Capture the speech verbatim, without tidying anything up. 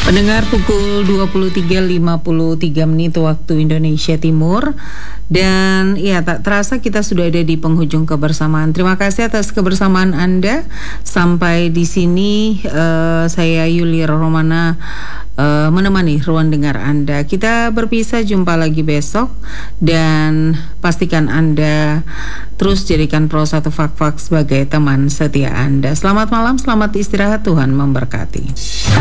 Pendengar, pukul dua puluh tiga lewat lima puluh tiga menit waktu Indonesia Timur. Dan ya, tak terasa kita sudah ada di penghujung kebersamaan. Terima kasih atas kebersamaan Anda. Sampai di sini uh, saya Yulia Romana uh, menemani ruang dengar Anda. Kita berpisah, jumpa lagi besok. Dan pastikan Anda terus jadikan Pro satu Fak Fak sebagai teman setia Anda. Selamat malam, selamat istirahat, Tuhan memberkati.